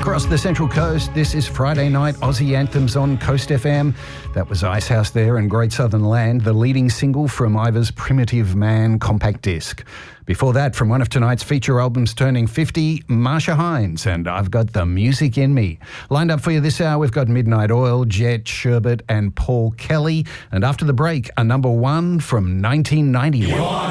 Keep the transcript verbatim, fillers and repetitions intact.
Across the Central Coast, this is Friday Night Aussie Anthems on Coast F M. That was Icehouse there and Great Southern Land, the leading single from Ivor's Primitive Man compact disc. Before that, from one of tonight's feature albums turning fifty, Marsha Hines and I've Got the Music in Me. Lined up for you this hour, we've got Midnight Oil, Jet, Sherbet and Paul Kelly. And after the break, a number one from nineteen ninety-one.